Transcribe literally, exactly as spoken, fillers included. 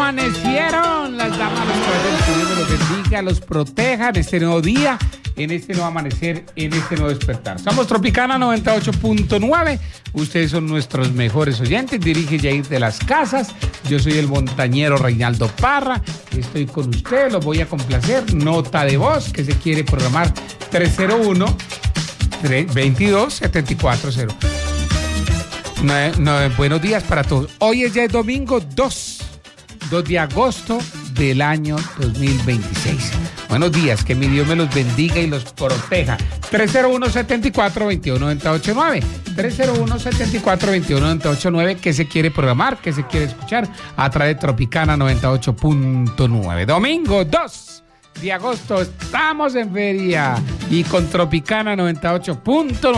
amanecieron las damas, los caballeros, que Dios me los bendiga, los proteja en este nuevo día, en este nuevo amanecer, en este nuevo despertar. Somos Tropicana noventa y ocho punto nueve, ustedes son nuestros mejores oyentes, dirige Yair de las Casas, yo soy el montañero Reinaldo Parra, estoy con ustedes, los voy a complacer, nota de voz que se quiere programar tres cero uno, veintidós, setenta y cuatro cero. No, no, buenos días para todos. Hoy es ya el domingo dos de agosto del año dos mil veintiséis. Buenos días, que mi Dios me los bendiga y los proteja. tres cero uno, setenta y cuatro, veintiuno, noventa y ocho nueve. tres cero uno, setenta y cuatro, veintiuno, noventa y ocho nueve. ¿Qué se quiere programar? ¿Qué se quiere escuchar? A través de Tropicana noventa y ocho punto nueve. Domingo dos de agosto, estamos en feria y con Tropicana noventa y ocho punto nueve.